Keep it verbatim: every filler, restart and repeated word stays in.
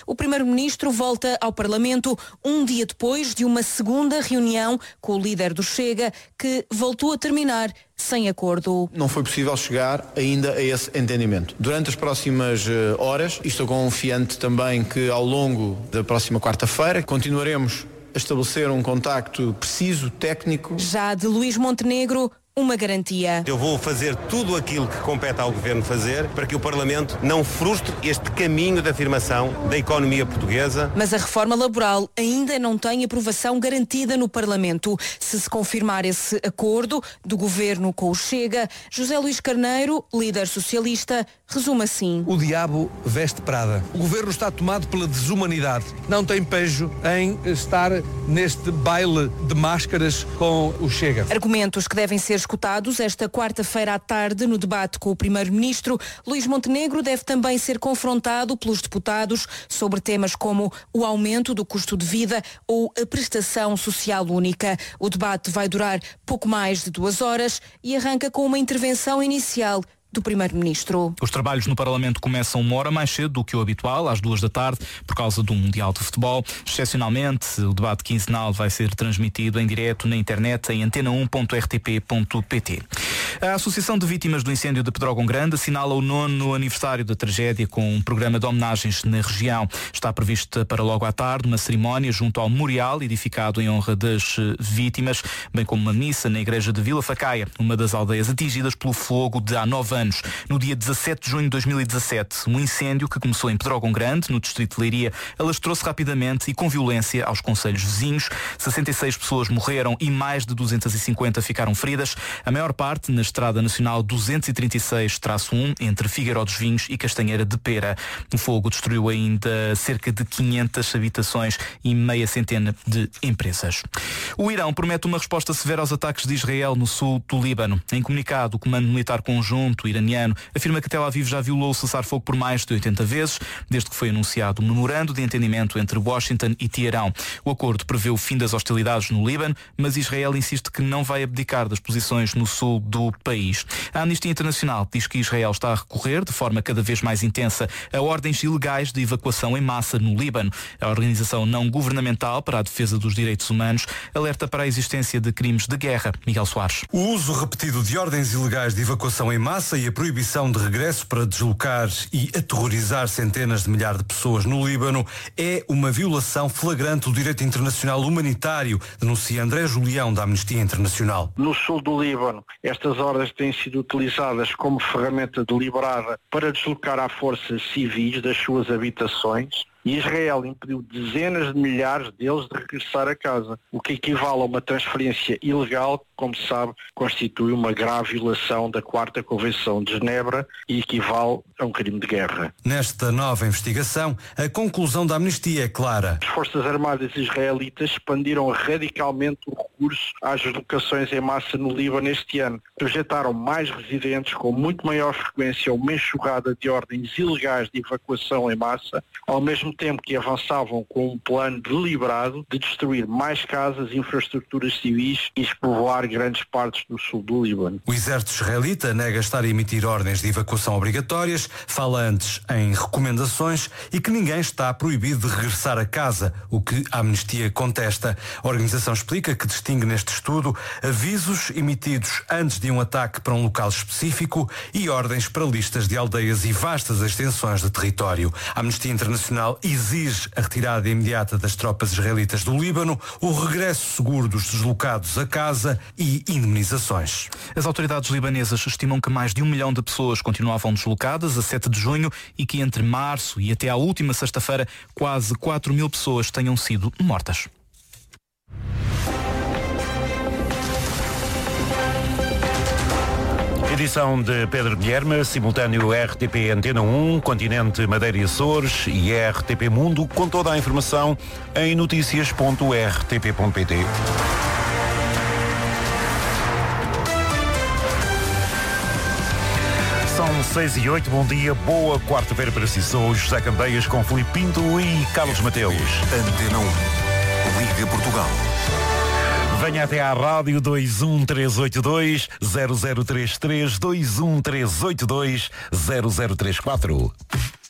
O primeiro-ministro volta ao Parlamento um dia depois de uma segunda reunião com o líder do Chega, que voltou a terminar sem acordo. Não foi possível chegar ainda a esse entendimento. Durante as próximas horas, e estou confiante também que ao longo da próxima quarta-feira, continuaremos a estabelecer um contacto preciso, técnico. Já de Luís Montenegro, uma garantia. Eu vou fazer tudo aquilo que compete ao Governo fazer para que o Parlamento não frustre este caminho de afirmação da economia portuguesa. Mas a reforma laboral ainda não tem aprovação garantida no Parlamento. Se se confirmar esse acordo do Governo com o Chega, José Luís Carneiro, líder socialista, resume assim. O diabo veste Prada. O Governo está tomado pela desumanidade. Não tem pejo em estar neste baile de máscaras com o Chega. Argumentos que devem ser escutados esta quarta-feira à tarde no debate com o Primeiro-Ministro. Luís Montenegro deve também ser confrontado pelos deputados sobre temas como o aumento do custo de vida ou a prestação social única. O debate vai durar pouco mais de duas horas e arranca com uma intervenção inicial do Primeiro-Ministro. Os trabalhos no Parlamento começam uma hora mais cedo do que o habitual, às duas da tarde, por causa do Mundial de Futebol. Excepcionalmente, o debate quinzenal vai ser transmitido em direto na internet em antena um ponto r t p ponto p t. A Associação de Vítimas do Incêndio de Pedrógão Grande assinala o nono aniversário da tragédia com um programa de homenagens na região. Está prevista para logo à tarde uma cerimónia junto ao memorial edificado em honra das vítimas, bem como uma missa na igreja de Vila Facaia, uma das aldeias atingidas pelo fogo de há nove anos. No dia dezassete de junho de dois mil e dezassete, um incêndio que começou em Pedrógão Grande, no distrito de Leiria, alastrou-se rapidamente e com violência aos concelhos vizinhos. sessenta e seis pessoas morreram e mais de duzentas e cinquenta ficaram feridas, a maior parte na Estrada Nacional duzentos e trinta e seis traço um, entre Figueiró dos Vinhos e Castanheira de Pera. O fogo destruiu ainda cerca de quinhentas habitações e meia centena de empresas. O Irão promete uma resposta severa aos ataques de Israel no sul do Líbano. Em comunicado, o Comando Militar Conjunto iraniano afirma que Tel Aviv já violou o cessar-fogo por mais de oitenta vezes, desde que foi anunciado um memorando de entendimento entre Washington e Teherão. O acordo prevê o fim das hostilidades no Líbano, mas Israel insiste que não vai abdicar das posições no sul do país. A Amnistia Internacional diz que Israel está a recorrer de forma cada vez mais intensa a ordens ilegais de evacuação em massa no Líbano. A organização não governamental para a defesa dos direitos humanos alerta para a existência de crimes de guerra. Miguel Soares. O uso repetido de ordens ilegais de evacuação em massa e a proibição de regresso para deslocar e aterrorizar centenas de milhares de pessoas no Líbano é uma violação flagrante do direito internacional humanitário, denuncia André Julião, da Amnistia Internacional. No sul do Líbano, estas ordens têm sido utilizadas como ferramenta deliberada para deslocar à força civis das suas habitações. E Israel impediu dezenas de milhares deles de regressar a casa, o que equivale a uma transferência ilegal, como se sabe, constitui uma grave violação da quarta Convenção de Genebra e equivale a um crime de guerra. Nesta nova investigação, a conclusão da Amnistia é clara. As Forças Armadas israelitas expandiram radicalmente o recurso às deslocações em massa no Líbano este ano. Projetaram mais residentes com muito maior frequência uma enxurrada de ordens ilegais de evacuação em massa, ao mesmo tempo que avançavam com um plano deliberado de destruir mais casas e infraestruturas civis e despovoar grandes partes do sul do Líbano. O exército israelita nega estar a emitir ordens de evacuação obrigatórias, fala antes em recomendações e que ninguém está proibido de regressar a casa, o que a Amnistia contesta. A organização explica que distingue neste estudo avisos emitidos antes de um ataque para um local específico e ordens para listas de aldeias e vastas extensões de território. A Amnistia Internacional exige a retirada imediata das tropas israelitas do Líbano, o regresso seguro dos deslocados a casa e indemnizações. As autoridades libanesas estimam que mais de um milhão de pessoas continuavam deslocadas a sete de junho e que entre março e até à última sexta-feira quase quatro mil pessoas tenham sido mortas. Edição de Pedro Guilherme, simultâneo R T P Antena um, Continente, Madeira e Açores e R T P Mundo, com toda a informação em notícias ponto r t p ponto p t. São seis e oito, bom dia, boa quarta-feira para si. Sou José Candeias com Filipe Pinto e Carlos Mateus. Antena um, Liga Portugal. Venha até à rádio dois um três oito dois zero zero três três, dois um três oito dois zero zero três quatro.